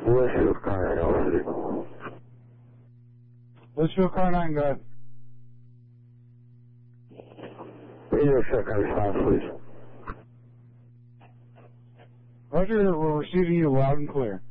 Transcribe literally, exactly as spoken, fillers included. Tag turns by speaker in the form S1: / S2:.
S1: Litchfield car nine, Elsie.
S2: Litchfield car nine, go ahead.
S1: Radio check on response, please.
S2: Roger, we're receiving you loud and clear.